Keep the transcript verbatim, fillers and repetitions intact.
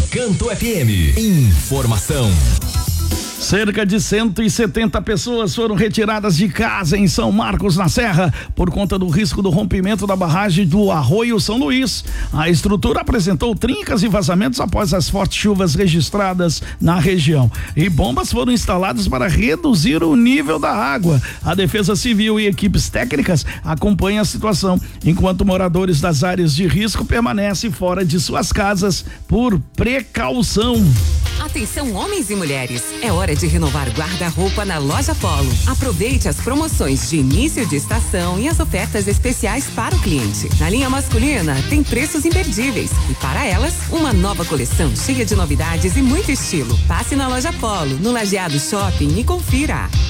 Encanto F M. Informação. Cerca de cento e setenta pessoas foram retiradas de casa em São Marcos, na Serra, por conta do risco do rompimento da barragem do Arroio São Luís. A estrutura apresentou trincas e vazamentos após as fortes chuvas registradas na região. E bombas foram instaladas para reduzir o nível da água. A Defesa Civil e equipes técnicas acompanham a situação, enquanto moradores das áreas de risco permanecem fora de suas casas por precaução. Atenção, homens e mulheres, é hora de renovar guarda-roupa na Loja Polo. Aproveite as promoções de início de estação e as ofertas especiais para o cliente. Na linha masculina, tem preços imperdíveis e para elas, uma nova coleção cheia de novidades e muito estilo. Passe na Loja Polo, no Lajeado Shopping e confira.